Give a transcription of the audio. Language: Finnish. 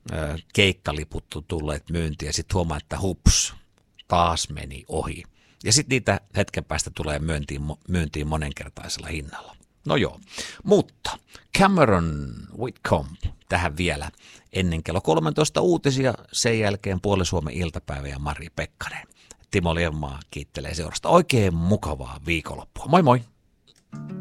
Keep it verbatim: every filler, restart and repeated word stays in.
keikkaliput tulleet myyntiin ja sitten huomaa, että hups, taas meni ohi. Ja sitten niitä hetken päästä tulee myyntiin, myyntiin monenkertaisella hinnalla. No joo, mutta Cameron Whitcomb tähän vielä ennen kello kolmetoista uutisia, sen jälkeen Puoli Suomen iltapäivä ja Mari Pekkanen. Timo Lievmaa kiittelee seurasta. Oikein mukavaa viikonloppua. Moi moi!